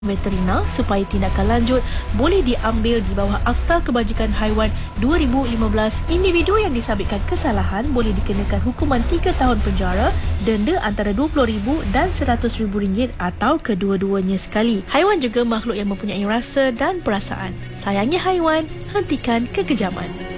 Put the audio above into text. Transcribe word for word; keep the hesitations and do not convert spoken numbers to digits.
veterina supaya tindakan lanjut boleh diambil di bawah Akta Kebajikan Haiwan dua ribu lima belas. Individu yang disabitkan kesalahan boleh dikenakan hukuman tiga tahun penjara, denda antara dua puluh ribu dan seratus ribu ringgit atau kedua-duanya sekali. Haiwan juga makhluk yang mempunyai rasa dan perasaan. Sayangi haiwan, hentikan kekejaman.